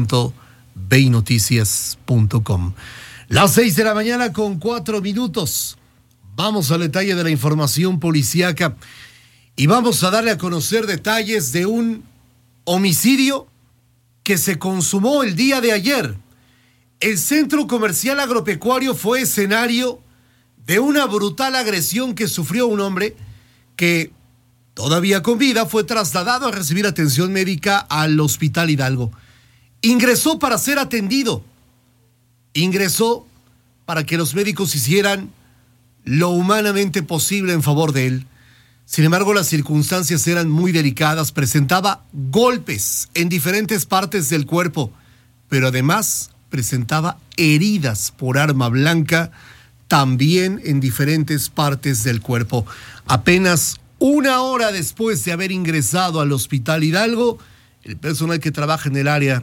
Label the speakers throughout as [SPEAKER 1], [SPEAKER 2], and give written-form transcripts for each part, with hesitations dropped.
[SPEAKER 1] www.beinoticias.com. Las 6 de la mañana con 4 minutos. Vamos al detalle de la información policíaca y vamos a darle a conocer detalles de un homicidio que se consumó el día de ayer. El centro comercial agropecuario fue escenario de una brutal agresión que sufrió un hombre que, todavía con vida, fue trasladado a recibir atención médica al Hospital Hidalgo. Ingresó para ser atendido. Ingresó para que los médicos hicieran lo humanamente posible en favor de él. Sin embargo, las circunstancias eran muy delicadas. Presentaba golpes en diferentes partes del cuerpo, pero además presentaba heridas por arma blanca también en diferentes partes del cuerpo. Apenas una hora después de haber ingresado al Hospital Hidalgo, el personal que trabaja en el área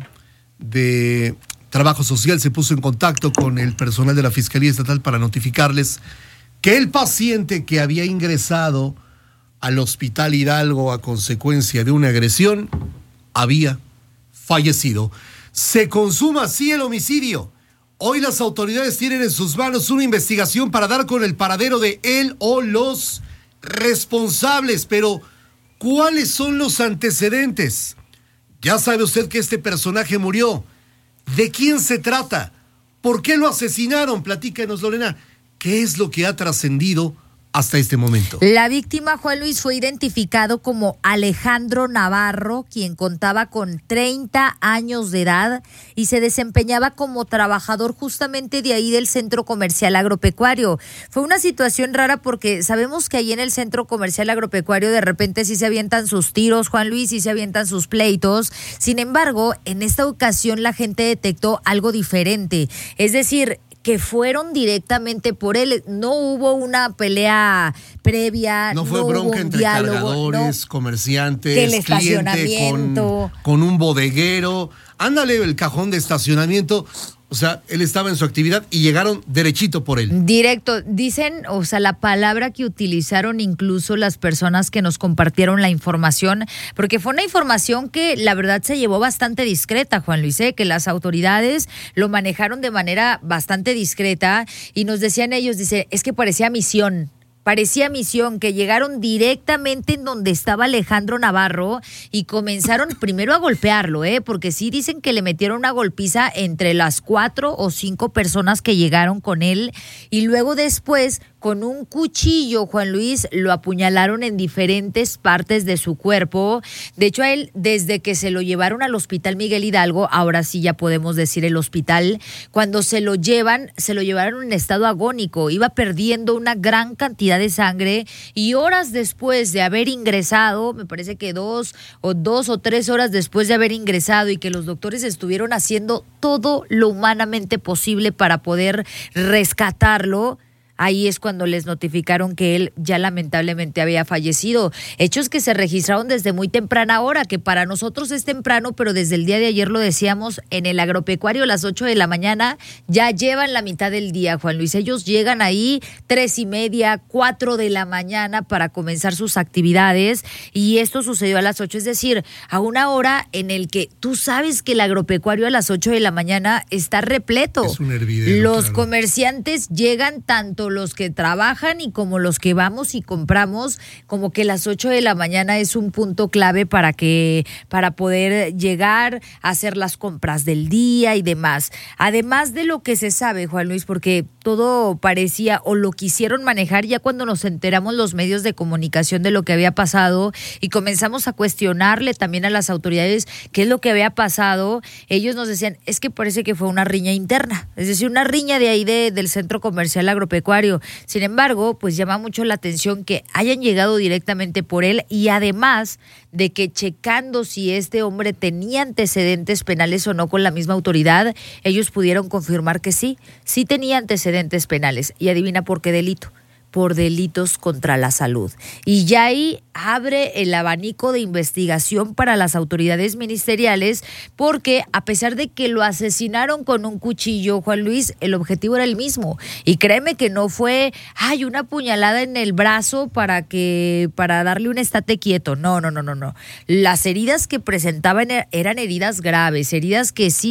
[SPEAKER 1] de trabajo social se puso en contacto con el personal de la Fiscalía Estatal para notificarles que el paciente que había ingresado al Hospital Hidalgo a consecuencia de una agresión había fallecido. Se consuma así el homicidio. Hoy las autoridades tienen en sus manos una investigación para dar con el paradero de él o los responsables. Pero, ¿cuáles son los antecedentes? Ya sabe usted que este personaje murió. ¿De quién se trata? ¿Por qué lo asesinaron? Platícanos, Lorena. ¿Qué es lo que ha trascendido hasta este momento?
[SPEAKER 2] La víctima, Juan Luis, fue identificado como Alejandro Navarro, quien contaba con 30 años de edad y se desempeñaba como trabajador justamente de ahí del centro comercial agropecuario. Fue una situación rara porque sabemos que ahí en el centro comercial agropecuario de repente sí se avientan sus tiros, Juan Luis, sí se avientan sus pleitos. Sin embargo, en esta ocasión la gente detectó algo diferente. Es decir, que fueron directamente por él. No hubo una pelea previa.
[SPEAKER 1] No fue bronca entre diálogo, cargadores, comerciantes,
[SPEAKER 2] que el estacionamiento.
[SPEAKER 1] Con un bodeguero. Ándale, el cajón de estacionamiento. O sea, él estaba en su actividad y llegaron derechito por él.
[SPEAKER 2] Directo. Dicen, o sea, la palabra que utilizaron incluso las personas que nos compartieron la información, porque fue una información que la verdad se llevó bastante discreta, Juan Luis, que las autoridades lo manejaron de manera bastante discreta y nos decían ellos, dice, es que parecía misión, que llegaron directamente en donde estaba Alejandro Navarro y comenzaron primero a golpearlo, porque sí dicen que le metieron una golpiza entre las 4 o 5 personas que llegaron con él y luego después con un cuchillo, Juan Luis, lo apuñalaron en diferentes partes de su cuerpo. De hecho, a él, desde que se lo llevaron al Hospital Miguel Hidalgo, ahora sí ya podemos decir el hospital, cuando se lo llevaron en estado agónico, iba perdiendo una gran cantidad de sangre y horas después de haber ingresado, me parece que 2 o 3 horas después de haber ingresado y que los doctores estuvieron haciendo todo lo humanamente posible para poder rescatarlo, ahí es cuando les notificaron que él ya lamentablemente había fallecido. Hechos que se registraron desde muy temprana hora, que para nosotros es temprano, pero desde el día de ayer lo decíamos, en el agropecuario a las 8 de la mañana ya llevan la mitad del día, Juan Luis. Ellos llegan ahí 3:30, 4 de la mañana para comenzar sus actividades y esto sucedió a las 8, es decir, a una hora en el que tú sabes que el agropecuario a las 8 de la mañana está repleto.
[SPEAKER 1] Es un hervidero,
[SPEAKER 2] los
[SPEAKER 1] claro.
[SPEAKER 2] Comerciantes llegan tanto los que trabajan y como los que vamos y compramos, como que las 8 de la mañana es un punto clave para poder llegar a hacer las compras del día y demás. Además de lo que se sabe, Juan Luis, porque todo parecía o lo quisieron manejar ya cuando nos enteramos los medios de comunicación de lo que había pasado y comenzamos a cuestionarle también a las autoridades qué es lo que había pasado. Ellos nos decían, es que parece que fue una riña interna, es decir, una riña de ahí del centro comercial agropecuario. Sin embargo, pues llama mucho la atención que hayan llegado directamente por él y además de que checando si este hombre tenía antecedentes penales o no con la misma autoridad, ellos pudieron confirmar que sí tenía antecedentes penales. Y adivina por qué delito. Por delitos contra la salud. Y ya ahí abre el abanico de investigación para las autoridades ministeriales, porque a pesar de que lo asesinaron con un cuchillo, Juan Luis, el objetivo era el mismo. Y créeme que no fue, una puñalada en el brazo para darle un estate quieto. No. Las heridas que presentaban eran heridas graves, heridas que sí